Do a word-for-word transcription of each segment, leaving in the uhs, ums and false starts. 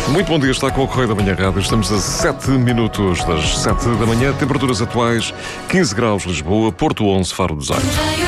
Muito bom dia, está com o Correio da Manhã Rádio. Estamos a sete minutos das sete da manhã. Temperaturas atuais: quinze graus Lisboa, Porto onze, Faro dezoito.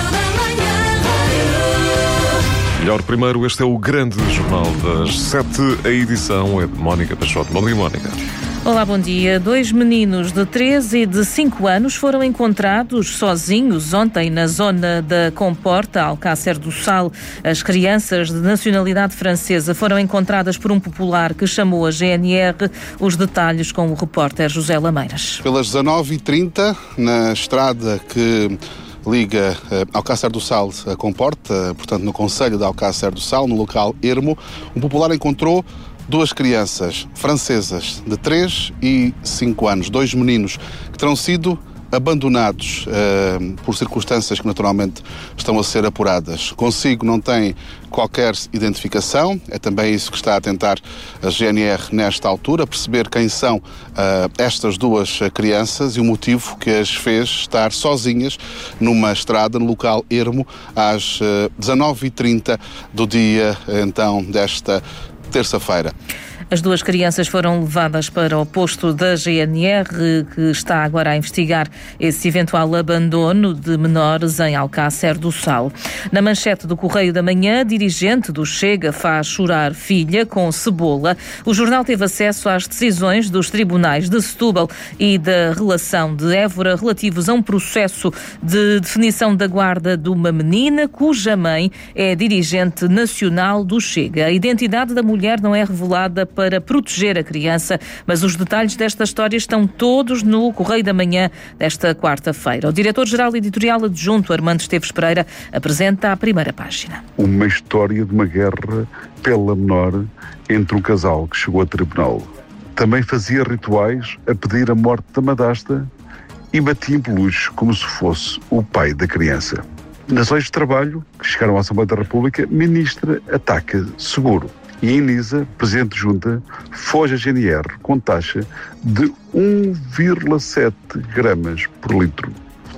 Melhor primeiro, este é o grande jornal das sete. A edição é de Mónica Peixoto. Bom dia, Mónica. Olá, bom dia. Dois meninos de três e de cinco anos foram encontrados sozinhos ontem na zona da Comporta, Alcácer do Sal. As crianças de nacionalidade francesa foram encontradas por um popular que chamou a G N R. Os detalhes com o repórter José Lameiras. Pelas dezanove e trinta, na estrada que liga uh, Alcácer do Sal a Comporta, portanto no concelho de Alcácer do Sal, no local Ermo, um popular encontrou duas crianças francesas de três e cinco anos, dois meninos que terão sido abandonados uh, por circunstâncias que naturalmente estão a ser apuradas. Consigo não tem qualquer identificação, é também isso que está a tentar a G N R nesta altura, perceber quem são uh, estas duas crianças e o motivo que as fez estar sozinhas numa estrada no local Ermo às uh, dezanove e trinta do dia, então, desta terça-feira. As duas crianças foram levadas para o posto da G N R, que está agora a investigar esse eventual abandono de menores em Alcácer do Sal. Na manchete do Correio da Manhã, dirigente do Chega faz chorar filha com cebola. O jornal teve acesso às decisões dos tribunais de Setúbal e da relação de Évora relativos a um processo de definição da guarda de uma menina cuja mãe é dirigente nacional do Chega. A identidade da mulher não é revelada para proteger a criança, mas os detalhes desta história estão todos no Correio da Manhã desta quarta-feira. O diretor-geral editorial adjunto, Armando Esteves Pereira, apresenta a primeira página. Uma história de uma guerra pela menor entre um casal que chegou a tribunal. Também fazia rituais a pedir a morte da madrasta e batia em peluche como se fosse o pai da criança. Nas leis de trabalho, que chegaram à Assembleia da República, ministra ataca seguro. E a Inisa, presidente de junta, foge a G N R com taxa de um vírgula sete gramas por litro.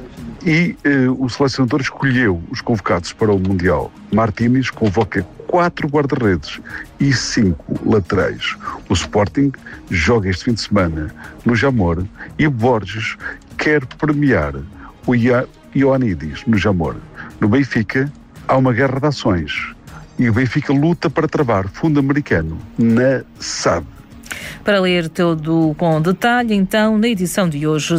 E eh, o selecionador escolheu os convocados para o Mundial. Martínez convoca quatro guarda-redes e cinco laterais. O Sporting joga este fim de semana no Jamor e Borges quer premiar o Ioannidis no Jamor. No Benfica há uma guerra de ações. E o Benfica luta para travar fundo americano na S A D. Para ler todo com detalhe, então, na edição de hoje